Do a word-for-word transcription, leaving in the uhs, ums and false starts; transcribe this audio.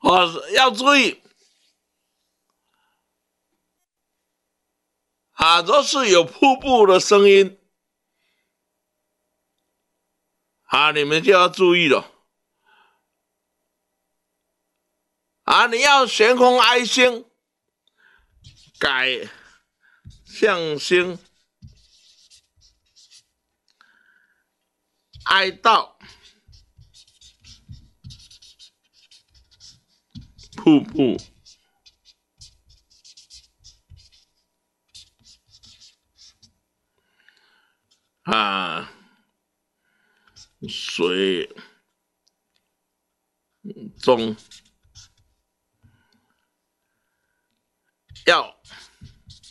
哦，要注意啊，若是有瀑布的声音啊，你们就要注意了啊，你要悬空哀星，改向星，哀悼瀑布。啊，水中要